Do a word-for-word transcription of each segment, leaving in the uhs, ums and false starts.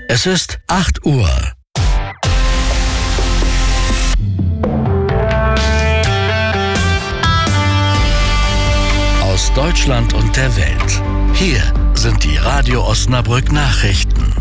Es ist acht Uhr. Aus Deutschland und der Welt. Hier sind die Radio Osnabrück Nachrichten.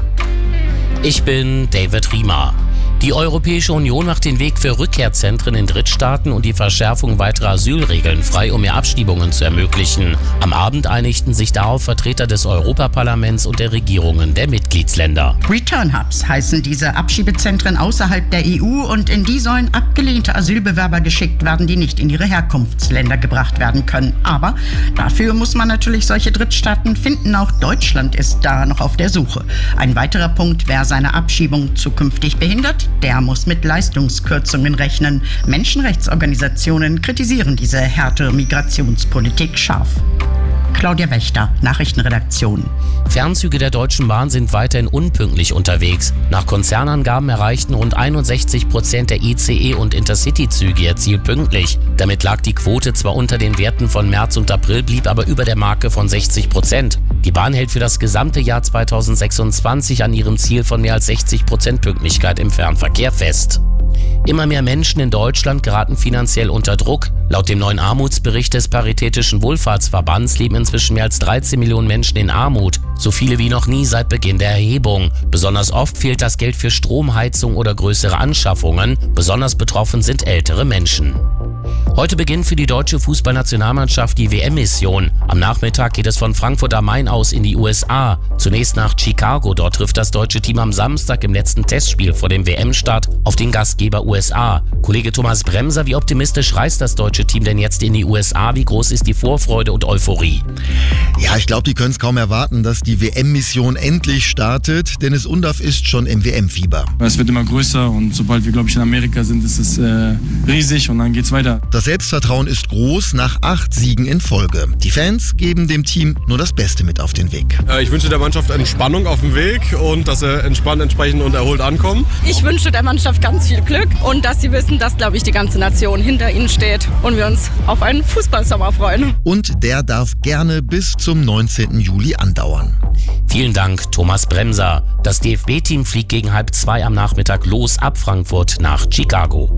Ich bin David Riemer. Die Europäische Union macht den Weg für Rückkehrzentren in Drittstaaten und die Verschärfung weiterer Asylregeln frei, um mehr Abschiebungen zu ermöglichen. Am Abend einigten sich darauf Vertreter des Europaparlaments und der Regierungen der Mitgliedsländer. Return Hubs heißen diese Abschiebezentren außerhalb der E U und in die sollen abgelehnte Asylbewerber geschickt werden, die nicht in ihre Herkunftsländer gebracht werden können. Aber dafür muss man natürlich solche Drittstaaten finden. Auch Deutschland ist da noch auf der Suche. Ein weiterer Punkt: Wer seine Abschiebung zukünftig behindert, der muss mit Leistungskürzungen rechnen. Menschenrechtsorganisationen kritisieren diese härtere Migrationspolitik scharf. Claudia Wächter, Nachrichtenredaktion. Fernzüge der Deutschen Bahn sind weiterhin unpünktlich unterwegs. Nach Konzernangaben erreichten rund einundsechzig Prozent der I C E- und Intercity-Züge ihr Ziel pünktlich. Damit lag die Quote zwar unter den Werten von März und April, blieb aber über der Marke von sechzig Prozent. Die Bahn hält für das gesamte Jahr zweitausendsechsundzwanzig an ihrem Ziel von mehr als sechzig Prozent Pünktlichkeit im Fernverkehr fest. Immer mehr Menschen in Deutschland geraten finanziell unter Druck. Laut dem neuen Armutsbericht des Paritätischen Wohlfahrtsverbands leben inzwischen mehr als dreizehn Millionen Menschen in Armut. So viele wie noch nie seit Beginn der Erhebung. Besonders oft fehlt das Geld für Strom, Heizung oder größere Anschaffungen. Besonders betroffen sind ältere Menschen. Heute beginnt für die deutsche Fußballnationalmannschaft die W M-Mission. Am Nachmittag geht es von Frankfurt am Main aus in die U S A. Zunächst nach Chicago. Dort trifft das deutsche Team am Samstag im letzten Testspiel vor dem W M-Start auf den Gastgeber U S A. Kollege Thomas Bremser, wie optimistisch reist das deutsche Team denn jetzt in die U S A? Wie groß ist die Vorfreude und Euphorie? Ja, ich glaube, die können es kaum erwarten, dass die W M-Mission endlich startet. Dennis Undaff ist schon im W M-Fieber. Es wird immer größer und sobald wir, glaube ich, in Amerika sind, ist es äh, riesig und dann geht's weiter. Das Selbstvertrauen ist groß nach acht Siegen in Folge. Die Fans geben dem Team nur das Beste mit auf den Weg. Ich wünsche der Mannschaft Entspannung auf dem Weg und dass sie entspannt, entsprechend und erholt ankommen. Ich wünsche der Mannschaft ganz viel Glück und dass sie wissen, dass, glaube ich, die ganze Nation hinter ihnen steht und wir uns auf einen Fußballsommer freuen. Und der darf gerne bis zum neunzehnten Juli andauern. Vielen Dank, Thomas Bremser. Das D F B-Team fliegt gegen halb zwei am Nachmittag los ab Frankfurt nach Chicago.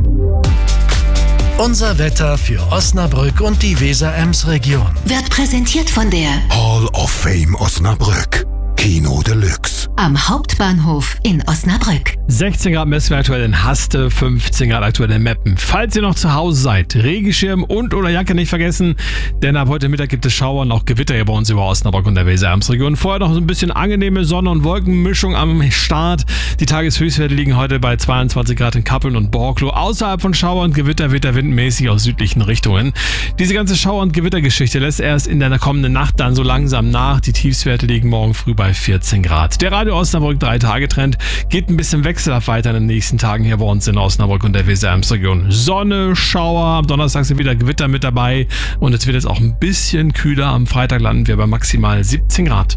Unser Wetter für Osnabrück und die Weser-Ems-Region Wird präsentiert von der Hall of Fame Osnabrück. Kino Deluxe. Am Hauptbahnhof in Osnabrück. sechzehn Grad messen wir aktuell in Haste, fünfzehn Grad aktuell in Meppen. Falls ihr noch zu Hause seid, Regenschirm und oder Jacke nicht vergessen, denn ab heute Mittag gibt es Schauer und auch Gewitter hier bei uns über Osnabrück und der Weser-Ems-Region. Vorher noch so ein bisschen angenehme Sonne- und Wolkenmischung am Start. Die Tageshöchstwerte liegen heute bei zweiundzwanzig Grad in Kappeln und Borklow. Außerhalb von Schauer und Gewitter weht der Wind mäßig aus südlichen Richtungen. Diese ganze Schauer- und Gewittergeschichte lässt erst in der kommenden Nacht dann so langsam nach. Die Tiefstwerte liegen morgen früh bei vierzehn Grad. Der Radio Osnabrück drei Tage Trend geht ein bisschen wechselhaft weiter in den nächsten Tagen hier bei uns in Osnabrück und der Weser-Ems-Region. Sonne, Schauer, am Donnerstag sind wieder Gewitter mit dabei und es wird jetzt auch ein bisschen kühler. Am Freitag landen wir bei maximal siebzehn Grad.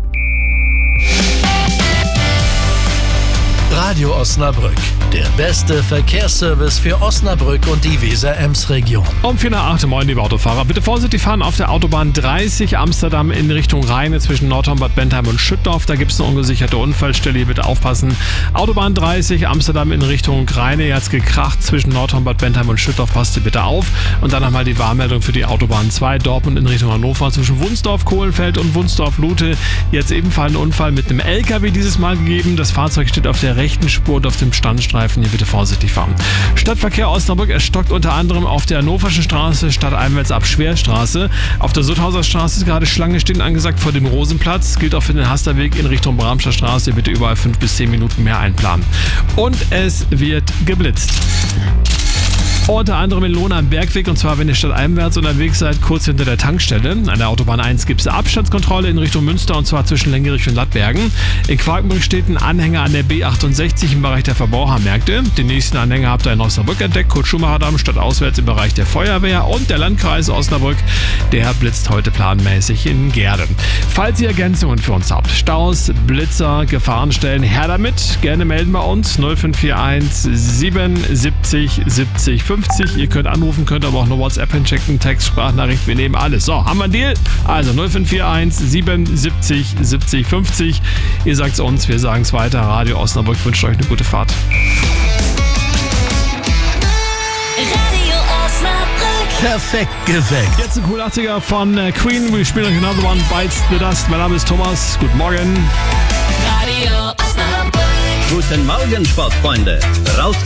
Radio Osnabrück, der beste Verkehrsservice für Osnabrück und die Weser-Ems-Region. Um vier nach acht, moin liebe Autofahrer. Bitte vorsichtig fahren auf der Autobahn dreißig Amsterdam in Richtung Rheine zwischen Nordhorn, Bad Bentheim und Schüttorf. Da gibt es eine ungesicherte Unfallstelle, hier bitte aufpassen. Autobahn dreißig Amsterdam in Richtung Rheine, jetzt gekracht zwischen Nordhorn, Bad Bentheim und Schüttorf. Passt ihr bitte auf. Und dann nochmal die Warnmeldung für die Autobahn zwei Dortmund in Richtung Hannover zwischen Wunsdorf, Kohlenfeld und Wunsdorf-Lute. Jetzt ebenfalls ein Unfall mit einem L K W dieses Mal gegeben. Das Fahrzeug steht auf der rechten Spur und auf dem Standstreifen. Hier bitte vorsichtig fahren. Stadtverkehr Osnabrück, es stockt unter anderem auf der Hannoverschen Straße stadteinwärts ab Schwerstraße. Auf der Sutthauser Straße ist gerade Schlange stehen angesagt vor dem Rosenplatz. Gilt auch für den Hasterweg in Richtung Bramscher Straße. Hier bitte überall fünf bis zehn Minuten mehr einplanen. Und es wird geblitzt. Unter anderem in Lohn am Bergweg, und zwar wenn ihr stadteinwärts unterwegs seid, kurz hinter der Tankstelle. An der Autobahn eins gibt es eine Abstandskontrolle in Richtung Münster, und zwar zwischen Lengerich und Lattbergen. In Quakenbrück steht ein Anhänger an der B achtundsechzig im Bereich der Verbrauchermärkte. Den nächsten Anhänger habt ihr in Osnabrück entdeckt, Kurt Schumacher Damm stadtauswärts im Bereich der Feuerwehr, und der Landkreis Osnabrück, der blitzt heute planmäßig in Gehrden. Falls ihr Ergänzungen für uns habt, Staus, Blitzer, Gefahrenstellen, her damit, gerne melden bei uns null fünf vier eins siebenundsiebzig siebzig fünfzig. fünfzig. Ihr könnt anrufen, könnt aber auch eine WhatsApp hinschicken, Text, Sprachnachricht, wir nehmen alles. So, haben wir einen Deal? Also null fünf vier eins siebenundsiebzig siebzig fünfzig. Ihr sagt es uns, wir sagen es weiter. Radio Osnabrück wünscht euch eine gute Fahrt. Radio Osnabrück. Perfekt geweckt. Jetzt ein cooler achtziger von äh, Queen. Wir spielen euch Another One, Bites the Dust. Mein Name ist Thomas. Guten Morgen. Radio Osnabrück. Guten Morgen, Sportfreunde. Raus